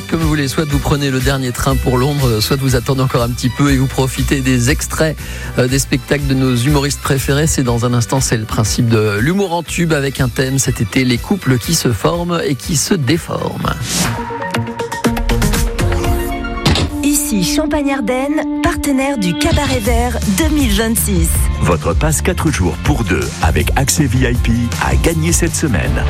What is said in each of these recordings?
comme vous voulez. Soit vous prenez le dernier train pour Londres, soit vous attendez encore un petit peu et vous profitez des extraits des spectacles de nos humoristes préférés. C'est dans un instant, c'est le principe de l'humour en tube avec un thème cet été, les couples qui se forment et qui se déforment. Ici Champagne-Ardenne, partenaire du Cabaret Vert 2026. Votre passe 4 jours pour 2 avec accès VIP à gagner cette semaine.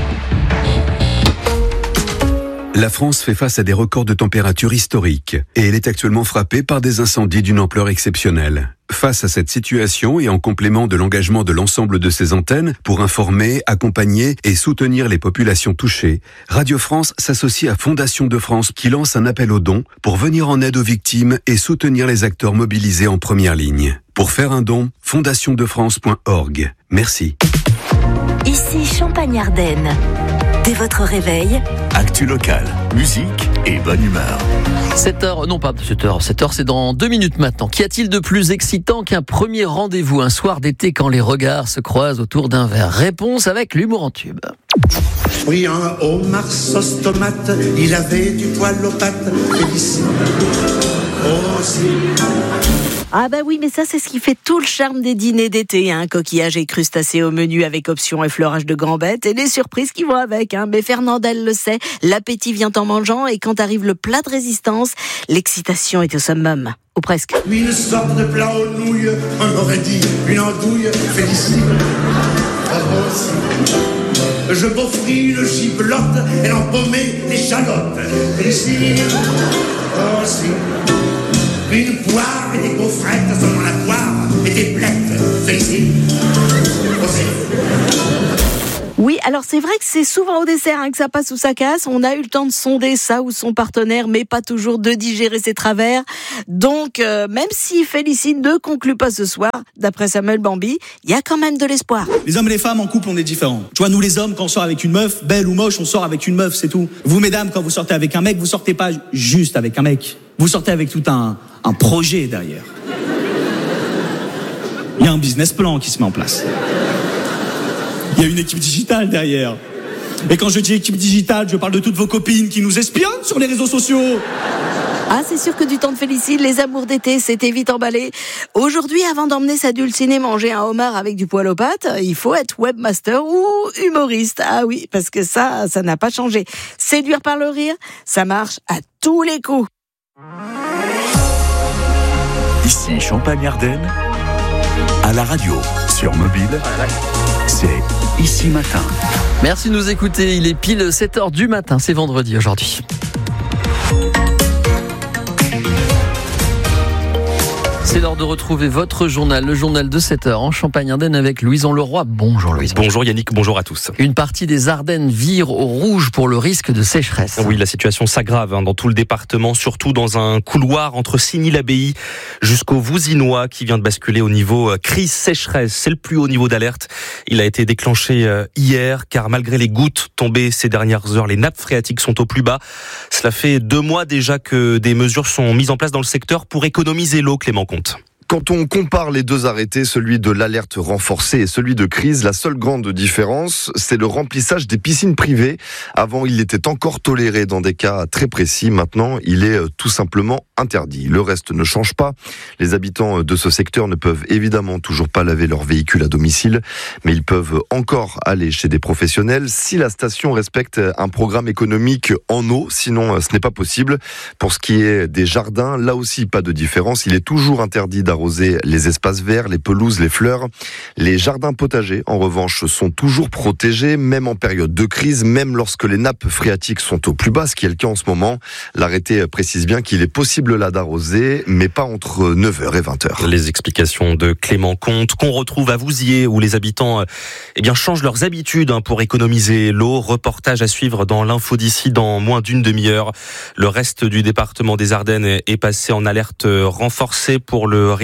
La France fait face à des records de température historiques et elle est actuellement frappée par des incendies d'une ampleur exceptionnelle. Face à cette situation et en complément de l'engagement de l'ensemble de ses antennes pour informer, accompagner et soutenir les populations touchées, Radio France s'associe à Fondation de France qui lance un appel aux dons pour venir en aide aux victimes et soutenir les acteurs mobilisés en première ligne. Pour faire un don, fondationdefrance.org. Merci. Ici Champagne-Ardenne. Dès votre réveil, Actu local, musique et bonne humeur. 7h, non pas 7h, 7h c'est dans 2 minutes maintenant. Qu'y a-t-il de plus excitant qu'un premier rendez-vous un soir d'été quand les regards se croisent autour d'un verre? Réponse avec l'humour en tube. Oui, un homard sauce tomate, il avait du poil aux pattes, félicite. Oh, si. Ah bah oui, mais ça c'est ce qui fait tout le charme des dîners d'été, coquillages et crustacés au menu avec option effleurage de gambettes et les surprises qui vont avec, Mais Fernandelle le sait, l'appétit vient en mangeant et quand arrive le plat de résistance, l'excitation est au summum. Ou presque. Une sorte de plat aux nouilles, on aurait dit une andouille, félicite. Oh, si. Je m'offris une giblotte, elle empaumait l'échalote, félicite. Oh, si. Une poire et des gaufrettes selon la poire et des blettes. Félicite. Oui, alors c'est vrai que c'est souvent au dessert que ça passe ou ça casse. On a eu le temps de sonder ça ou son partenaire, mais pas toujours de digérer ses travers. Donc, même si Félicine ne conclut pas ce soir, d'après Samuel Bambi, il y a quand même de l'espoir. Les hommes et les femmes en couple, on est différents. Tu vois, nous les hommes, quand on sort avec une meuf, belle ou moche, on sort avec une meuf, c'est tout. Vous, mesdames, quand vous sortez avec un mec, vous sortez pas juste avec un mec. Vous sortez avec tout un projet derrière. Il y a un business plan qui se met en place. Il y a une équipe digitale derrière. Et quand je dis équipe digitale, je parle de toutes vos copines qui nous espionnent sur les réseaux sociaux. Ah, c'est sûr que du temps de Félicine, les amours d'été, c'était vite emballé. Aujourd'hui, avant d'emmener sa dulcinée manger un homard avec du poil aux pattes, il faut être webmaster ou humoriste. Ah oui, parce que ça n'a pas changé. Séduire par le rire, ça marche à tous les coups. Ici Champagne-Ardenne, à la radio, sur mobile, c'est Ici Matin. Merci de nous écouter, il est pile 7h du matin, c'est vendredi aujourd'hui. C'est l'heure de retrouver votre journal, le journal de 7h en Champagne-Ardenne avec Louison Leroy. Bonjour Louison. Bonjour Yannick, bonjour à tous. Une partie des Ardennes vire au rouge pour le risque de sécheresse. Oui, la situation s'aggrave dans tout le département, surtout dans un couloir entre Signy-l'Abbaye jusqu'au Vouzinois qui vient de basculer au niveau crise sécheresse. C'est le plus haut niveau d'alerte. Il a été déclenché hier car malgré les gouttes tombées ces dernières heures, les nappes phréatiques sont au plus bas. Cela fait 2 mois déjà que des mesures sont mises en place dans le secteur pour économiser l'eau, Clément Comte. Quand on compare les deux arrêtés, celui de l'alerte renforcée et celui de crise, la seule grande différence, c'est le remplissage des piscines privées. Avant, il était encore toléré dans des cas très précis. Maintenant, il est tout simplement interdit. Le reste ne change pas. Les habitants de ce secteur ne peuvent évidemment toujours pas laver leur véhicule à domicile, mais ils peuvent encore aller chez des professionnels si la station respecte un programme économique en eau. Sinon, ce n'est pas possible. Pour ce qui est des jardins, là aussi, pas de différence. Il est toujours interdit d'arroser les espaces verts, les pelouses, les fleurs. Les jardins potagers, en revanche, sont toujours protégés, même en période de crise, même lorsque les nappes phréatiques sont au plus bas, ce qui est le cas en ce moment. L'arrêté précise bien qu'il est possible là d'arroser, mais pas entre 9h et 20h. Les explications de Clément Comte, qu'on retrouve à Vouziers, où les habitants changent leurs habitudes pour économiser l'eau. Reportage à suivre dans l'info d'ici dans moins d'une demi-heure. Le reste du département des Ardennes est passé en alerte renforcée pour le risque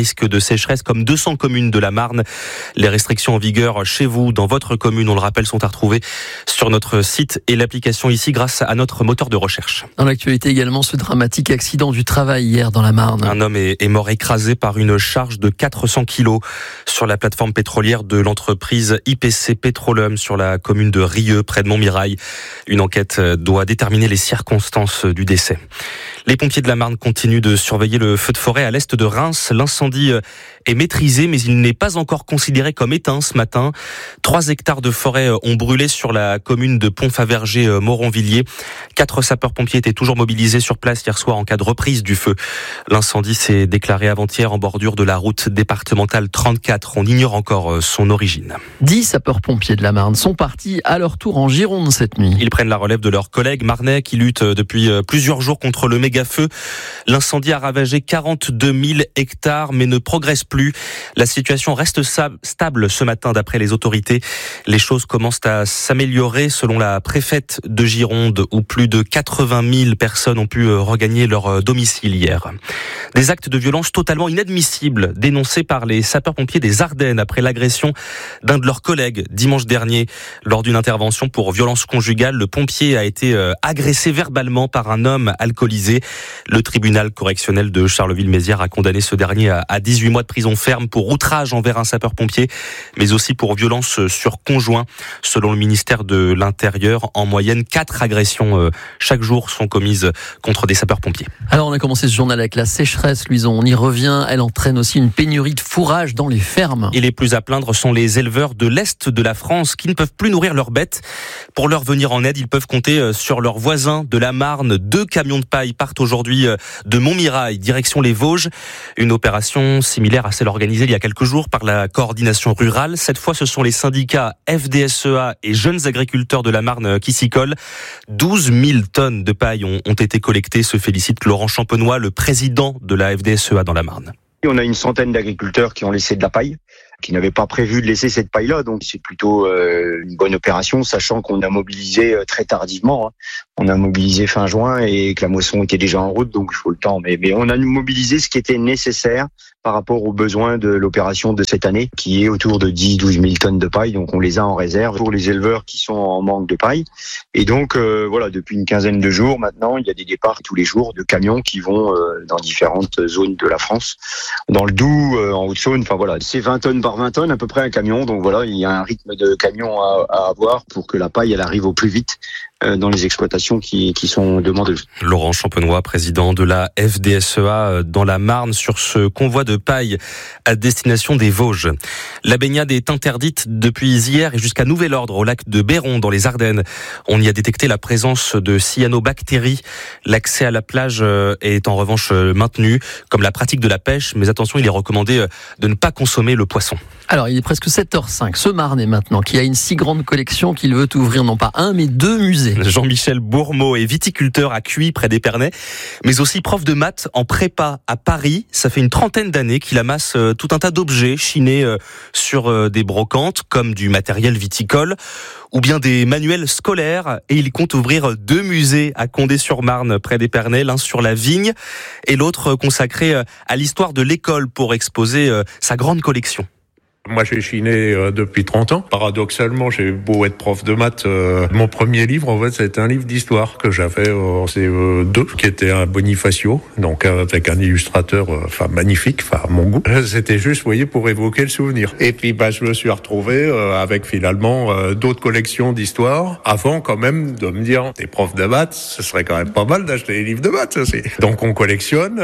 risque de sécheresse comme 200 communes de la Marne. Les restrictions en vigueur chez vous, dans votre commune, on le rappelle, sont à retrouver sur notre site et l'application ici grâce à notre moteur de recherche. Dans l'actualité également, ce dramatique accident du travail hier dans la Marne. Un homme est mort écrasé par une charge de 400 kilos sur la plateforme pétrolière de l'entreprise IPC Petroleum sur la commune de Rieux, près de Montmirail. Une enquête doit déterminer les circonstances du décès. Les pompiers de la Marne continuent de surveiller le feu de forêt à l'est de Reims. L'incendie est maîtrisé, mais il n'est pas encore considéré comme éteint ce matin. 3 hectares de forêt ont brûlé sur la commune de Pont-Faverger-Moronvilliers. 4 sapeurs-pompiers étaient toujours mobilisés sur place hier soir en cas de reprise du feu. L'incendie s'est déclaré avant-hier en bordure de la route départementale 34. On ignore encore son origine. 10 sapeurs-pompiers de la Marne sont partis à leur tour en Gironde cette nuit. Ils prennent la relève de leurs collègues marnais qui luttent depuis plusieurs jours contre le méga-feu. L'incendie a ravagé 42 000 hectares mais ne progresse plus. La situation reste stable ce matin d'après les autorités. Les choses commencent à s'améliorer selon la préfète de Gironde où plus de 80 000 personnes ont pu regagner leur domicile hier. Des actes de violence totalement inadmissibles dénoncés par les sapeurs-pompiers des Ardennes après l'agression d'un de leurs collègues dimanche dernier. Lors d'une intervention pour violence conjugale, le pompier a été agressé verbalement par un homme alcoolisé. Le tribunal correctionnel de Charleville-Mézières a condamné ce dernier à 18 mois de prison ferme pour outrage envers un sapeur-pompier, mais aussi pour violence sur conjoint. Selon le ministère de l'Intérieur, en moyenne, 4 agressions chaque jour sont commises contre des sapeurs-pompiers. Alors on a commencé ce journal avec la sécheresse, Luison. On y revient. Elle entraîne aussi une pénurie de fourrage dans les fermes. Et les plus à plaindre sont les éleveurs de l'Est de la France qui ne peuvent plus nourrir leurs bêtes. Pour leur venir en aide, ils peuvent compter sur leurs voisins de la Marne. 2 camions de paille partent aujourd'hui de Montmirail, direction les Vosges. Une opération similaire à celle organisée il y a quelques jours par la coordination rurale. Cette fois, ce sont les syndicats FDSEA et Jeunes Agriculteurs de la Marne qui s'y collent. 12 000 tonnes de paille ont été collectées, se félicite Laurent Champenois, le président de la FDSEA dans la Marne. On a une centaine d'agriculteurs qui ont laissé de la paille, qui n'avaient pas prévu de laisser cette paille-là, donc c'est plutôt une bonne opération, sachant qu'on a mobilisé très tardivement. On a mobilisé fin juin et que la moisson était déjà en route, donc il faut le temps. Mais on a mobilisé ce qui était nécessaire par rapport aux besoins de l'opération de cette année, qui est autour de 10-12 000 tonnes de paille, donc on les a en réserve pour les éleveurs qui sont en manque de paille. Et donc voilà, depuis une quinzaine de jours maintenant, il y a des départs tous les jours de camions qui vont dans différentes zones de la France. Dans le Doubs, en Haute-Saône, enfin voilà, c'est 20 tonnes par 20 tonnes à peu près un camion, donc voilà, il y a un rythme de camion à avoir pour que la paille elle arrive au plus vite dans les exploitations qui sont demandeuses. Laurent Champenois, président de la FDSEA dans la Marne, sur ce convoi de paille à destination des Vosges. La baignade est interdite depuis hier et jusqu'à nouvel ordre au lac de Béron dans les Ardennes. On y a détecté la présence de cyanobactéries. L'accès à la plage est en revanche maintenu, comme la pratique de la pêche, mais attention, il est recommandé de ne pas consommer le poisson. Alors, il est presque 7h05. Ce Marnais maintenant, qui a une si grande collection qu'il veut ouvrir non pas un, mais 2 musées. Jean-Michel Bourmeau est viticulteur à Cuy, près d'Épernay, mais aussi prof de maths en prépa à Paris. Ça fait une trentaine d'années qu'il amasse tout un tas d'objets chinés sur des brocantes, comme du matériel viticole ou bien des manuels scolaires. Et il compte ouvrir 2 musées à Condé-sur-Marne, près d'Épernay, l'un sur la vigne et l'autre consacré à l'histoire de l'école pour exposer sa grande collection. Moi, j'ai chiné depuis 30 ans. Paradoxalement, j'ai beau être prof de maths. Mon premier livre, en fait, c'était un livre d'histoire que j'avais en CE2, qui était un Bonifacio, donc avec un illustrateur magnifique, à mon goût. C'était juste, vous voyez, pour évoquer le souvenir. Et puis, je me suis retrouvé avec finalement d'autres collections d'histoire, avant quand même de me dire, t'es prof de maths, ce serait quand même pas mal d'acheter des livres de maths aussi. Donc, on collectionne,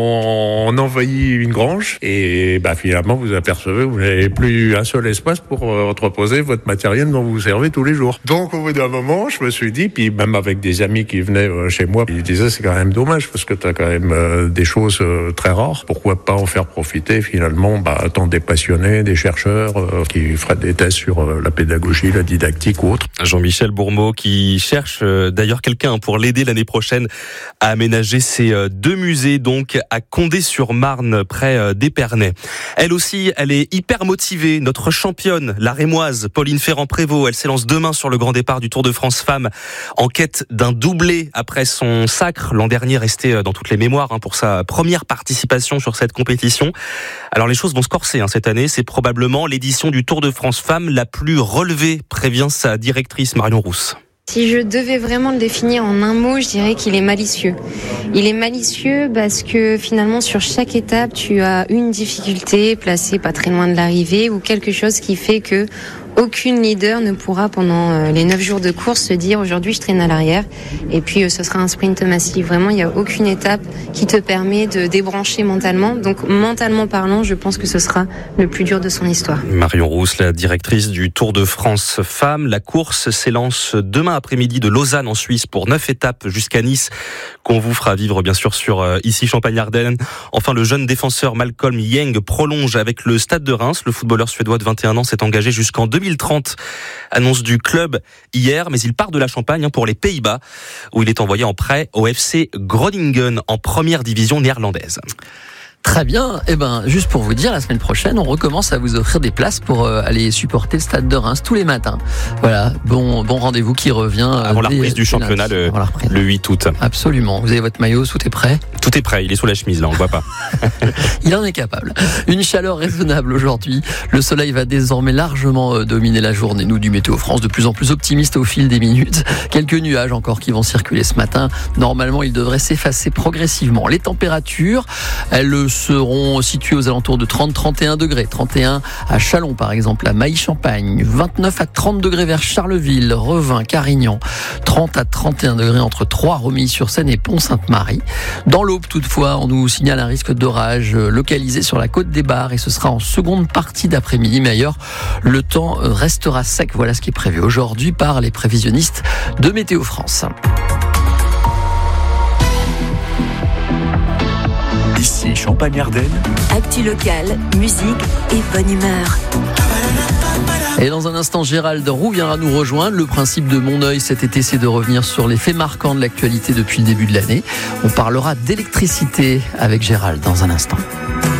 on envahit une grange, et finalement, vous apercevez, vous n'avez plus un seul espace pour entreposer votre matériel dont vous vous servez tous les jours. Donc au bout d'un moment, je me suis dit, puis même avec des amis qui venaient chez moi, ils disaient c'est quand même dommage parce que t'as quand même des choses très rares. Pourquoi pas en faire profiter finalement tant des passionnés, des chercheurs qui feraient des tests sur la pédagogie, la didactique ou autre. Jean-Michel Bourmeau qui cherche d'ailleurs quelqu'un pour l'aider l'année prochaine à aménager ces 2 musées donc à Condé-sur-Marne près d'Épernay. Elle aussi, elle est hyper motivée motivée. Notre championne, la Rémoise, Pauline Ferrand-Prévot, elle s'élance demain sur le grand départ du Tour de France Femmes en quête d'un doublé après son sacre l'an dernier, resté dans toutes les mémoires pour sa première participation sur cette compétition. Alors les choses vont se corser cette année, c'est probablement l'édition du Tour de France Femmes la plus relevée, prévient sa directrice Marion Rousse. Si je devais vraiment le définir en un mot, je dirais qu'il est malicieux. Il est malicieux parce que finalement sur chaque étape, tu as une difficulté placée pas très loin de l'arrivée ou quelque chose qui fait que aucune leader ne pourra pendant les 9 jours de course se dire aujourd'hui je traîne à l'arrière et puis ce sera un sprint massif. Vraiment, il n'y a aucune étape qui te permet de débrancher mentalement. Donc mentalement parlant, je pense que ce sera le plus dur de son histoire. Marion Rousse, la directrice du Tour de France Femmes. La course s'élance demain après-midi de Lausanne en Suisse pour 9 étapes jusqu'à Nice, qu'on vous fera vivre bien sûr sur ici Champagne-Ardenne. Enfin, le jeune défenseur Malcolm Yeng prolonge avec le Stade de Reims. Le footballeur suédois de 21 ans s'est engagé jusqu'en 2030. Annonce du club hier, mais il part de la Champagne pour les Pays-Bas, où il est envoyé en prêt au FC Groningen en première division néerlandaise. Très bien. Juste pour vous dire, la semaine prochaine, on recommence à vous offrir des places pour aller supporter le Stade de Reims tous les matins. Voilà, bon rendez-vous qui revient avant la reprise du championnat le 8 août. Absolument. Vous avez votre maillot, tout est prêt ? Tout est prêt, il est sous la chemise là, on le voit pas. Il en est capable. Une chaleur raisonnable aujourd'hui. Le soleil va désormais largement dominer la journée. Nous, du Météo France, de plus en plus optimistes au fil des minutes. Quelques nuages encore qui vont circuler ce matin. Normalement, ils devraient s'effacer progressivement. Les températures, elles seront situés aux alentours de 30-31 degrés. 31 à Châlons, par exemple, à Mailly-Champagne. 29 à 30 degrés vers Charleville, Revin, Carignan. 30 à 31 degrés entre Troyes, Romilly-sur-Seine et Pont-Sainte-Marie. Dans l'Aube, toutefois, on nous signale un risque d'orage localisé sur la côte des Barres et ce sera en seconde partie d'après-midi. Mais ailleurs, le temps restera sec. Voilà ce qui est prévu aujourd'hui par les prévisionnistes de Météo France. Ici Champagne-Ardenne. Actu locale, musique et bonne humeur. Et dans un instant, Gérald Roux viendra nous rejoindre. Le principe de Mon œil cet été, c'est de revenir sur les faits marquants de l'actualité depuis le début de l'année. On parlera d'électricité avec Gérald dans un instant.